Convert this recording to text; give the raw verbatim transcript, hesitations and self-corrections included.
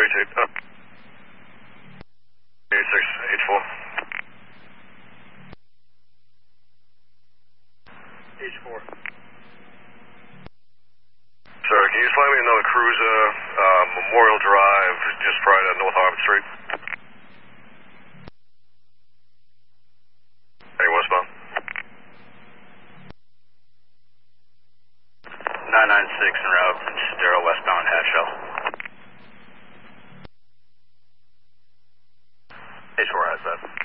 H eight, up. eighty-six, H four. H four. Sir, can you slide me another cruiser, uh, Memorial Drive, just prior to North Harvard Street? Hey, westbound. nine nine six en route from Stero westbound Hatchell. H four has that.